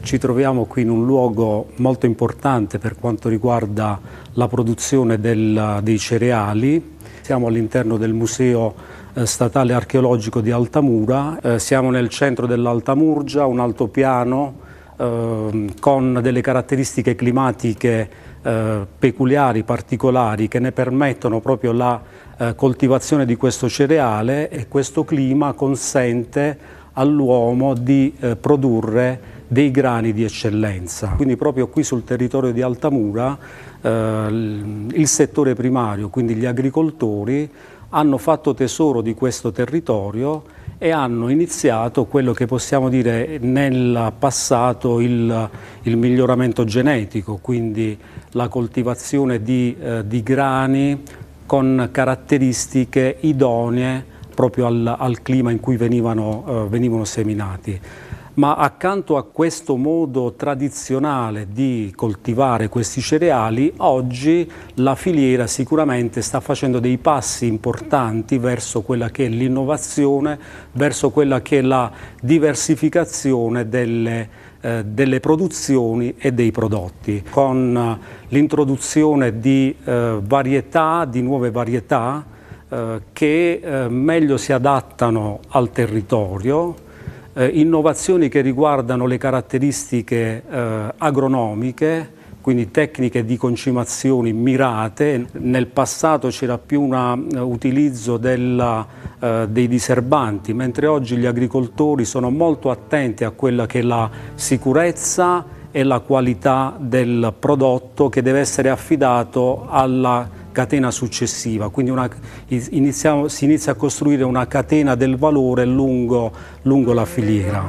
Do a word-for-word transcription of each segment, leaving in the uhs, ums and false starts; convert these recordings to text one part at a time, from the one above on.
Ci troviamo qui in un luogo molto importante per quanto riguarda la produzione del, dei cereali. Siamo all'interno del Museo eh, Statale Archeologico di Altamura, eh, siamo nel centro dell'Alta Murgia, un altopiano eh, con delle caratteristiche climatiche eh, peculiari, particolari, che ne permettono proprio la eh, coltivazione di questo cereale, e questo clima consente all'uomo di eh, produrre dei grani di eccellenza. Quindi proprio qui sul territorio di Altamura eh, il settore primario, quindi gli agricoltori, hanno fatto tesoro di questo territorio e hanno iniziato quello che possiamo dire nel passato il, il miglioramento genetico, quindi la coltivazione di, eh, di grani con caratteristiche idonee proprio al, al clima in cui venivano, eh, venivano seminati. Ma accanto a questo modo tradizionale di coltivare questi cereali, oggi la filiera sicuramente sta facendo dei passi importanti verso quella che è l'innovazione, verso quella che è la diversificazione delle, eh, delle produzioni e dei prodotti, con l'introduzione di eh, varietà, di nuove varietà eh, che eh, meglio si adattano al territorio. Eh, innovazioni che riguardano le caratteristiche eh, agronomiche, quindi tecniche di concimazioni mirate. Nel passato c'era più un uh, utilizzo della, uh, dei diserbanti, mentre oggi gli agricoltori sono molto attenti a quella che è la sicurezza e la qualità del prodotto, che deve essere affidato alla catena successiva, quindi una, iniziamo, si inizia a costruire una catena del valore lungo, lungo la filiera.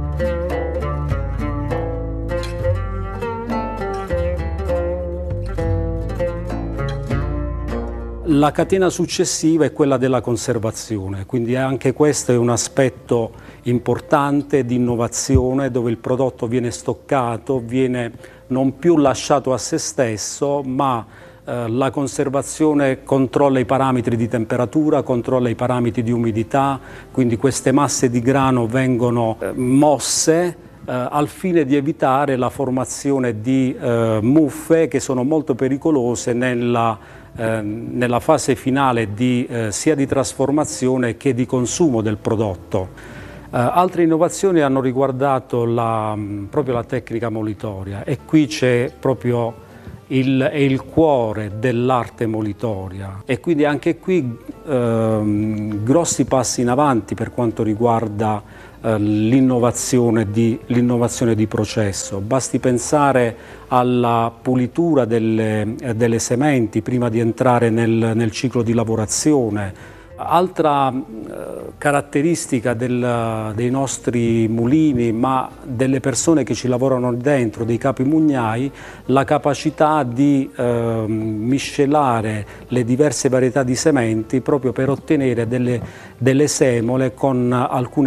La catena successiva è quella della conservazione, quindi anche questo è un aspetto importante di innovazione, dove il prodotto viene stoccato, viene non più lasciato a se stesso, ma la conservazione controlla i parametri di temperatura, controlla i parametri di umidità, quindi queste masse di grano vengono mosse eh, al fine di evitare la formazione di eh, muffe, che sono molto pericolose nella, eh, nella fase finale di, eh, sia di trasformazione che di consumo del prodotto. Uh, altre innovazioni hanno riguardato la, proprio la tecnica molitoria, e qui c'è proprio Il, è il cuore dell'arte molitoria, e quindi anche qui ehm, grossi passi in avanti per quanto riguarda eh, l'innovazione di, l'innovazione di processo. Basti pensare alla pulitura delle, eh, delle sementi prima di entrare nel, nel ciclo di lavorazione. Altra eh, caratteristica del, dei nostri mulini, ma delle persone che ci lavorano dentro, dei capi mugnai, la capacità di eh, miscelare le diverse varietà di sementi proprio per ottenere delle, delle semole con alcune